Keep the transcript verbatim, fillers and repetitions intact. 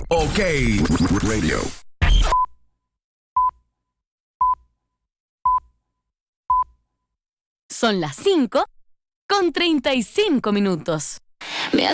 OK Radio. Son las cinco con treinta y cinco minutos.